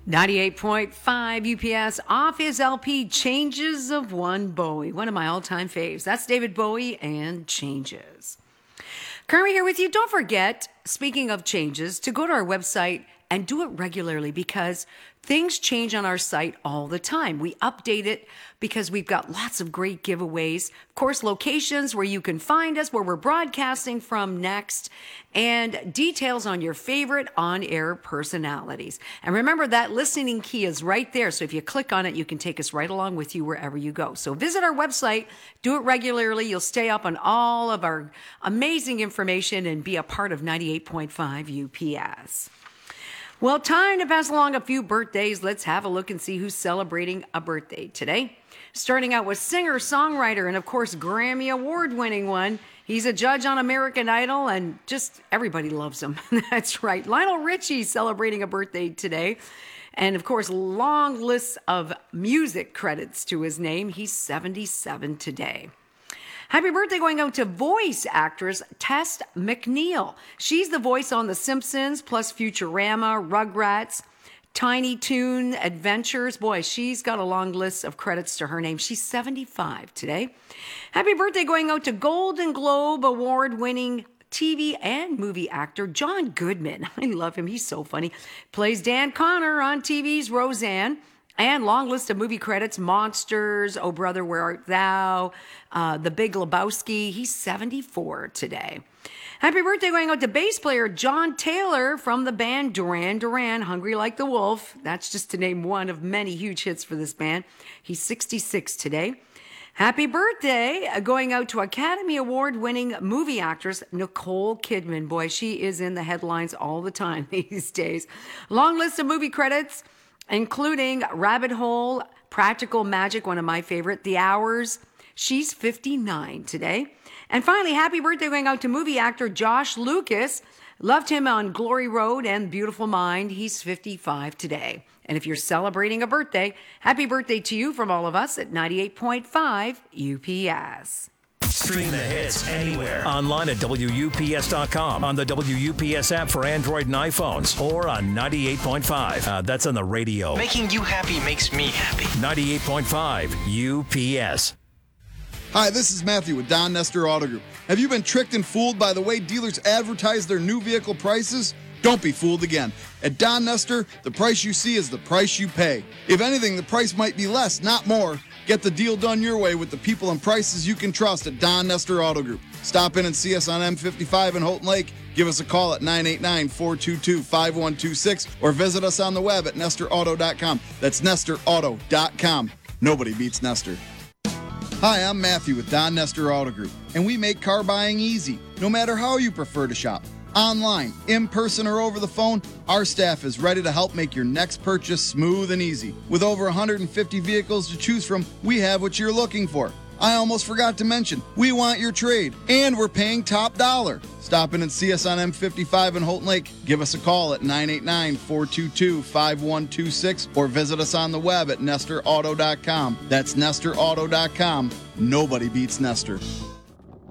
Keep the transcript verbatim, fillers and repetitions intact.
ninety-eight point five U P S off his L P Changes of One Bowie, one of my all-time faves. That's David Bowie and Changes. Currently here with you. Don't forget, speaking of changes, to go to our website and do it regularly because things change on our site all the time. We update it because we've got lots of great giveaways. Of course, locations where you can find us, where we're broadcasting from next, and details on your favorite on-air personalities. And remember, that listening key is right there. So if you click on it, you can take us right along with you wherever you go. So visit our website, do it regularly. You'll stay up on all of our amazing information and be a part of ninety-eight point five U P S. Well, time to pass along a few birthdays. Let's have a look and see who's celebrating a birthday today. Starting out with singer, songwriter, and of course, Grammy Award-winning one. He's a judge on American Idol, and just everybody loves him. That's right. Lionel Richie celebrating a birthday today. And of course, long lists of music credits to his name. He's seventy-seven today. Happy birthday going out to voice actress Tess McNeil. She's the voice on The Simpsons, plus Futurama, Rugrats, Tiny Toon Adventures. Boy, she's got a long list of credits to her name. She's seventy-five today. Happy birthday going out to Golden Globe Award-winning T V and movie actor John Goodman. I love him. He's so funny. Plays Dan Connor on T V's Roseanne. And long list of movie credits: Monsters, Oh Brother, Where Art Thou, uh, The Big Lebowski. He's seventy-four today. Happy birthday going out to bass player John Taylor from the band Duran Duran, Hungry Like the Wolf. That's just to name one of many huge hits for this band. He's sixty-six today. Happy birthday going out to Academy Award-winning movie actress Nicole Kidman. Boy, she is in the headlines all the time these days. Long list of movie credits, including Rabbit Hole, Practical Magic, one of my favorite, The Hours. She's fifty-nine today. And finally, happy birthday going out to movie actor Josh Lucas. Loved him on Glory Road and Beautiful Mind. He's fifty-five today. And if you're celebrating a birthday, happy birthday to you from all of us at ninety-eight point five U P S. Stream the hits anywhere. Online at W U P S dot com, on the W U P S app for Android and iPhones, or on ninety-eight point five. Uh, that's on the radio. Making you happy makes me happy. ninety-eight point five U P S. Hi, this is Matthew with Don Nestor Auto Group. Have you been tricked and fooled by the way dealers advertise their new vehicle prices? Don't be fooled again. At Don Nestor, the price you see is the price you pay. If anything, the price might be less, not more. Get the deal done your way with the people and prices you can trust at Don Nestor Auto Group. Stop in and see us on M fifty-five in Houghton Lake. Give us a call at nine eight nine, four two two, five one two six or visit us on the web at nestor auto dot com. That's nestor auto dot com. Nobody beats Nestor. Hi, I'm Matthew with Don Nestor Auto Group, and we make car buying easy, no matter how you prefer to shop. Online, in person, or over the phone, our staff is ready to help make your next purchase smooth and easy. With over one hundred fifty vehicles to choose from, we have what you're looking for. I almost forgot to mention, we want your trade, and we're paying top dollar. Stop in and see us on M fifty-five in Houghton Lake. Give us a call at nine eight nine, four two two, five one two six or visit us on the web at nestor auto dot com. That's nestor auto dot com. Nobody beats Nestor.